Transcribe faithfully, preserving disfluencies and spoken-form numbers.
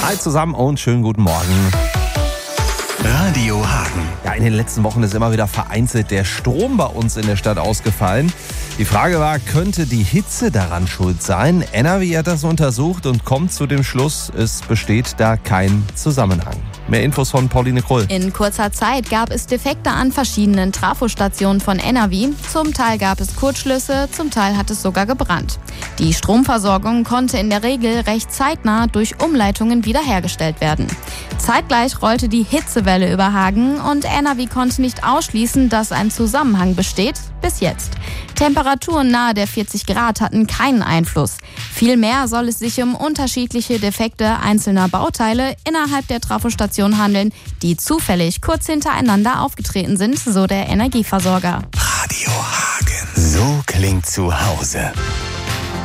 Hi zusammen und schönen guten Morgen. Radio Hagen. Ja, in den letzten Wochen ist immer wieder vereinzelt der Strom bei uns in der Stadt ausgefallen. Die Frage war, könnte die Hitze daran schuld sein? N R W hat das untersucht und kommt zu dem Schluss, es besteht da kein Zusammenhang. Mehr Infos von Pauline Krull. In kurzer Zeit gab es Defekte an verschiedenen Trafostationen von N R W. Zum Teil gab es Kurzschlüsse, zum Teil hat es sogar gebrannt. Die Stromversorgung konnte in der Regel recht zeitnah durch Umleitungen wiederhergestellt werden. Zeitgleich rollte die Hitzewelle über Hagen und N R W konnte nicht ausschließen, dass ein Zusammenhang besteht, bis jetzt. Temperaturen nahe der vierzig Grad hatten keinen Einfluss. Vielmehr soll es sich um unterschiedliche Defekte einzelner Bauteile innerhalb der Trafostation handeln, die zufällig kurz hintereinander aufgetreten sind, so der Energieversorger. Radio Hagen. So klingt zu Hause.